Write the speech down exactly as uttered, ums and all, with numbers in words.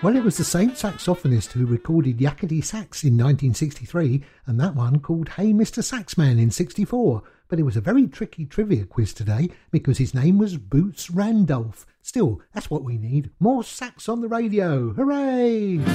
Well, it was the same saxophonist who recorded Yakety Sax in nineteen sixty-three and that one called Hey Mister Saxman in sixty-four. But it was a very tricky trivia quiz today because his name was Boots Randolph. Still, that's what we need. More sax on the radio. Hooray!